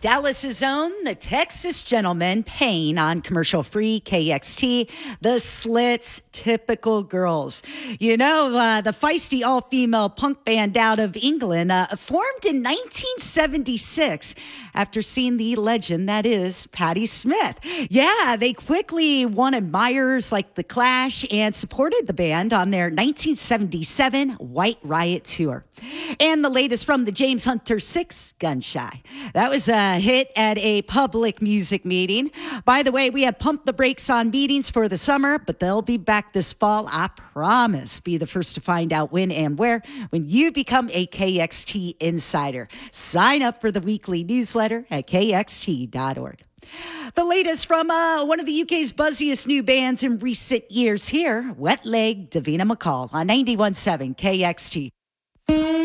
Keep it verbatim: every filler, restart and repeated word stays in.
Dallas's own, the Texas Gentlemen, Payne on commercial-free K X T, the Slits, Typical Girls. You know, uh, the feisty all-female punk band out of England uh, formed in nineteen seventy-six after seeing the legend that is Patti Smith. Yeah, they quickly won admirers like The Clash and supported the band on their nineteen seventy-seven White Riot tour. And the latest from the James Hunter Six, Gun Shy. That was a hit at a public music meeting. By the way, we have pumped the brakes on meetings for the summer, but they'll be back this fall, I promise. Be the first to find out when and where when you become a K X T insider. Sign up for the weekly newsletter at K X T dot org. The latest from uh, one of the U K's buzziest new bands in recent years here, Wet Leg, Davina McCall on ninety-one point seven K X T.